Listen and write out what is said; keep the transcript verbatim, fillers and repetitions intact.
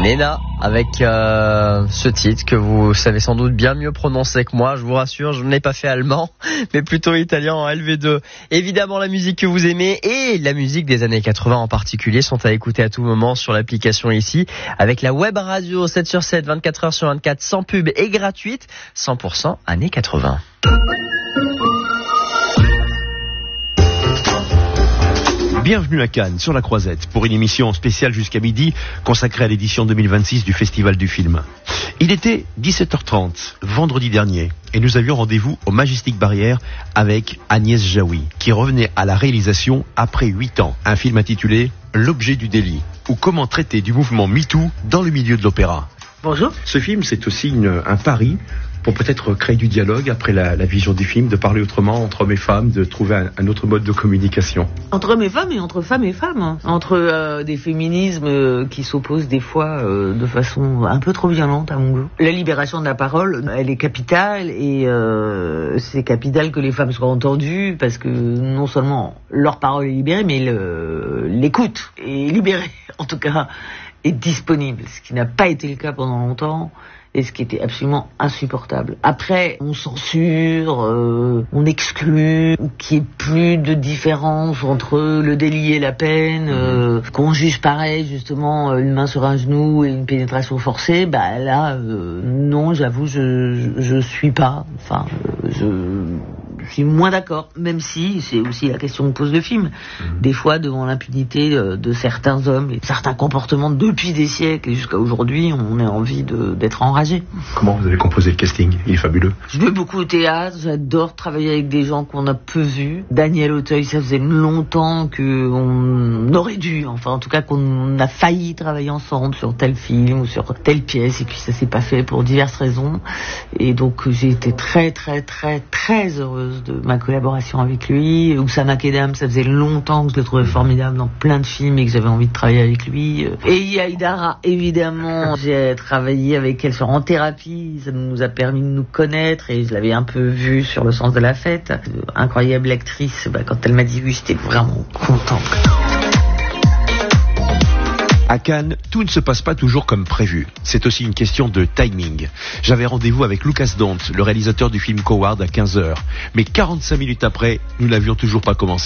Nena avec euh, ce titre que vous savez sans doute bien mieux prononcer que moi, je vous rassure, je n'ai pas fait allemand, mais plutôt italien en L V deux. Évidemment, la musique que vous aimez et la musique des années quatre-vingts en particulier sont à écouter à tout moment sur l'application ici, avec la web radio sept sur sept, vingt-quatre heures sur vingt-quatre, sans pub et gratuite, cent pour cent années quatre-vingts. Bienvenue à Cannes, sur la Croisette, pour une émission spéciale jusqu'à midi, consacrée à l'édition deux mille vingt-six du Festival du film. Il était dix-sept heures trente, vendredi dernier, et nous avions rendez-vous au Majestic Barrière avec Agnès Jaoui, qui revenait à la réalisation après huit ans. Un film intitulé « L'objet du délit » ou « Comment traiter du mouvement MeToo dans le milieu de l'opéra ». Bonjour. Ce film, c'est aussi une, un pari pour peut-être créer du dialogue après la, la vision du film, de parler autrement entre hommes et femmes, de trouver un, un autre mode de communication. Entre hommes et femmes et entre femmes et femmes. Entre euh, des féminismes euh, qui s'opposent des fois euh, de façon un peu trop violente à mon goût. La libération de la parole, elle est capitale et euh, c'est capital que les femmes soient entendues parce que non seulement leur parole est libérée, mais le, l'écoute est libérée, en tout cas, est disponible. Ce qui n'a pas été le cas pendant longtemps. Et ce qui était absolument insupportable. Après, on censure, euh, on exclut, qu'il n'y ait plus de différence entre le délit et la peine, euh, qu'on juge pareil, justement, une main sur un genou et une pénétration forcée, bah là, euh, non, j'avoue, je, je, je suis pas, enfin, je... Je suis moins d'accord, même si c'est aussi la question que pose le film. Mmh. Des fois, devant l'impunité de, de certains hommes et certains comportements depuis des siècles et jusqu'à aujourd'hui, on a envie de, d'être enragé. Comment vous avez composé le casting ? Il est fabuleux. Je vais beaucoup au théâtre, j'adore travailler avec des gens qu'on a peu vus. Daniel Auteuil, ça faisait longtemps qu'on aurait dû, enfin en tout cas qu'on a failli travailler ensemble sur tel film ou sur telle pièce, et puis ça s'est pas fait pour diverses raisons. Et donc j'ai été très très très très heureuse de ma collaboration avec lui. Oussama Kedam, ça faisait longtemps que je le trouvais formidable dans plein de films et que j'avais envie de travailler avec lui. Et Yaïdara, évidemment, j'ai travaillé avec elle sur En Thérapie, ça nous a permis de nous connaître et je l'avais un peu vue sur Le Sens de la Fête. Incroyable actrice, bah, quand elle m'a dit oui, j'étais vraiment contente. À Cannes, tout ne se passe pas toujours comme prévu. C'est aussi une question de timing. J'avais rendez-vous avec Lucas Dont, le réalisateur du film Coward, à quinze heures. Mais quarante-cinq minutes après, nous n'avions toujours pas commencé.